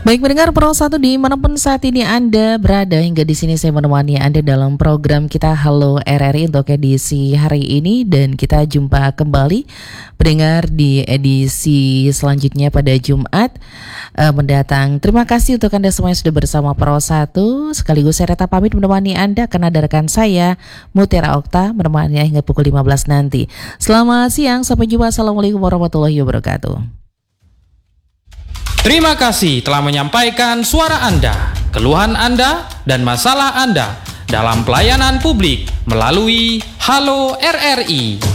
Baik pendengar Pro 1 dimanapun saat ini Anda berada, hingga di sini saya menemani Anda dalam program kita Halo RRI untuk edisi hari ini, dan kita jumpa kembali pendengar di edisi selanjutnya pada Jumat mendatang. Terima kasih untuk Anda semua yang sudah bersama Pro 1. Sekaligus saya Reta pamit menemani Anda karena ada rekan saya Mutiara Okta menemani hingga pukul 15 nanti. Selamat siang, sampai jumpa. Assalamualaikum warahmatullahi wabarakatuh. Terima kasih telah menyampaikan suara Anda, keluhan Anda, dan masalah Anda dalam pelayanan publik melalui Halo RRI.